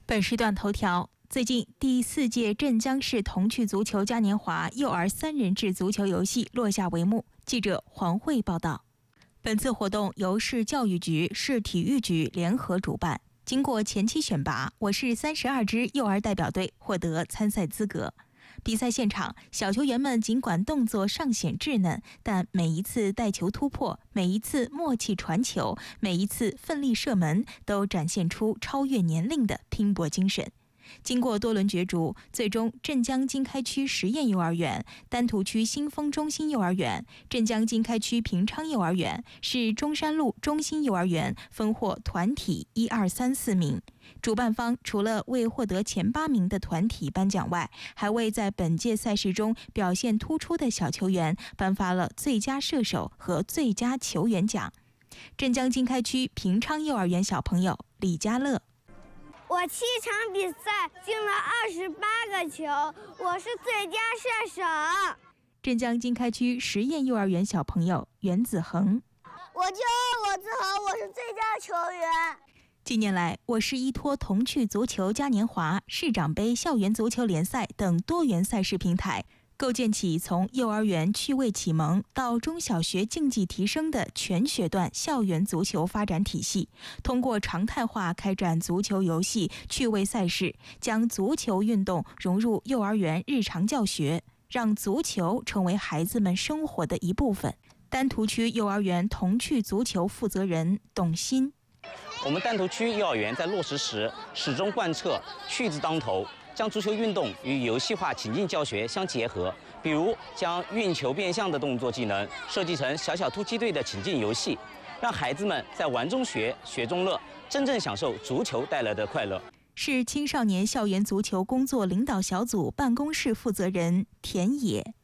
本时段头条：最近，第4届镇江市童趣足球嘉年华幼儿3人制足球游戏落下帷幕。记者黄慧报道。本次活动由市教育局、市体育局联合主办。经过前期选拔，我市32支幼儿代表队获得参赛资格。比赛现场，小球员们尽管动作尚显稚嫩，但每一次带球突破，每一次默契传球，每一次奋力射门，都展现出超越年龄的拼搏精神。经过多轮角逐，最终镇江经开区实验幼儿园、丹徒区新丰中心幼儿园、镇江经开区平昌幼儿园、市中山路中心幼儿园分获团体1、2、3、4名。主办方除了为获得前8名的团体颁奖外，还为在本届赛事中表现突出的小球员颁发了最佳射手和最佳球员奖。镇江经开区平昌幼儿园小朋友李家乐： 我7场比赛进了28个球，我是最佳射手。 镇江经开区实验幼儿园小朋友袁子恒： 我骄傲，我自豪，我是最佳球员。 近年来，我市依托童趣足球嘉年华、市长杯校园足球联赛等多元赛事平台，构建起从幼儿园趣味启蒙到中小学竞技提升的全学段校园足球发展体系。通过常态化开展足球游戏趣味赛事，将足球运动融入幼儿园日常教学，让足球成为孩子们生活的一部分。丹徒区幼儿园童趣足球负责人董鑫： 我们丹徒区幼儿园在落实时始终贯彻趣字当头，将足球运动与游戏化情境教学相结合，比如将运球变向的动作技能设计成小小突击队的情境游戏，让孩子们在玩中学，学中乐，真正享受足球带来的快乐。 市青少年校园足球工作领导小组办公室负责人田野：